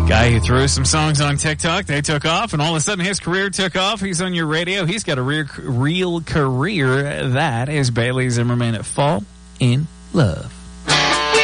Guy who threw some songs on TikTok, they took off, and all of a sudden his career took off. He's on your radio. He's got a real career. That is Bailey Zimmerman at Fall in Love.